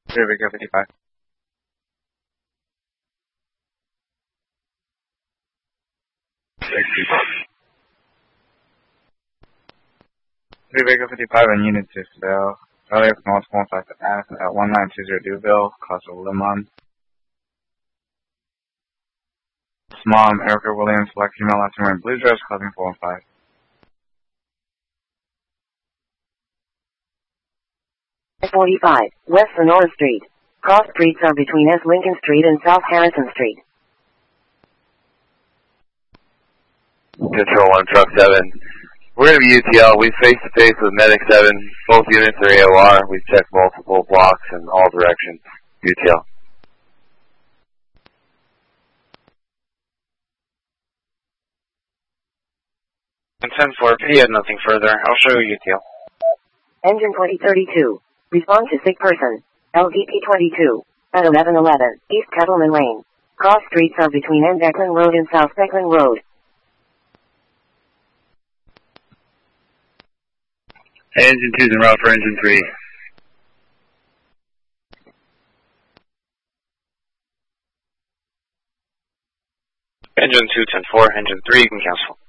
Victor 55. Victor 55 and unit 6 Bell. Earlier from all small size at 1920 Duville, Casa Limon. Small Erica Williams, black female, last wearing blue dress, causing 4 and 5. S45, West Sonora Street. Cross streets are between S. Lincoln Street and South Harrison Street. Control 1, Truck 7. We're going to be UTL. We face-to-face with Medic 7. Both units are AOR. We've checked multiple blocks in all directions. UTL. And 10-4, if you had nothing further, I'll show you UTL. Engine 2032. Respond to sick person. LVP 22. At 1111, East Kettleman Lane. Cross streets are between N. Declan Road and South Declan Road. Engine 2's en route for Engine 3. Engine 2, 10-4, Engine 3, you can cancel.